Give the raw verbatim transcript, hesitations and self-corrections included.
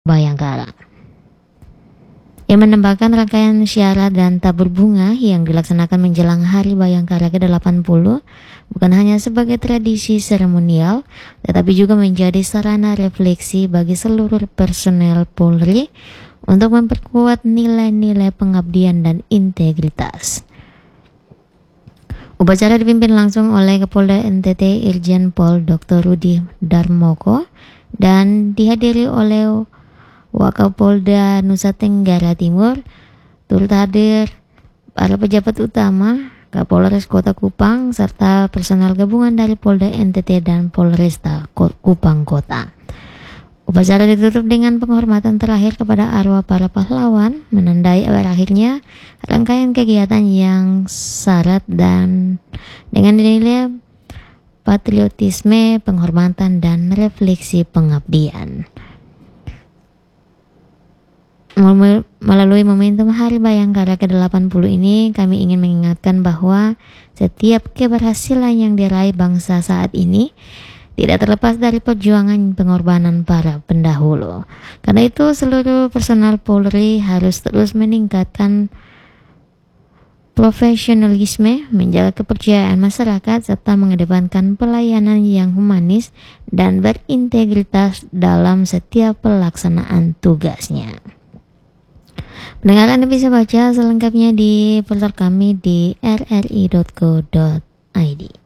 Bayangkara, yang menambahkan rangkaian syarat dan tabur bunga yang dilaksanakan menjelang Hari Bayangkara ke delapan puluh bukan hanya sebagai tradisi seremonial, tetapi juga menjadi sarana refleksi bagi seluruh personel Polri untuk memperkuat nilai-nilai pengabdian dan integritas. Upacara dipimpin langsung oleh Kapolda N T T Irjen Pol Doktor Rudi Darmoko dan dihadiri oleh Wakapolda Nusa Tenggara Timur. Turut hadir para pejabat utama, Kapolres Kota Kupang, serta personel gabungan dari Polda N T T dan Polresta Kupang Kota. Upacara ditutup dengan penghormatan terakhir kepada arwah para pahlawan, menandai berakhirnya rangkaian kegiatan yang syarat dan dengan nilai patriotisme, penghormatan, dan refleksi pengabdian. Melalui momentum Hari Bayangkara ke delapan puluh ini, kami ingin mengingatkan bahwa setiap keberhasilan yang diraih bangsa saat ini tidak terlepas dari perjuangan pengorbanan para pendahulu. Karena itu, seluruh personal Polri harus terus meningkatkan profesionalisme, menjaga kepercayaan masyarakat, serta mengedepankan pelayanan yang humanis dan berintegritas dalam setiap pelaksanaan tugasnya. Pendengar, Anda bisa baca selengkapnya di portal kami di r r i dot co dot i d.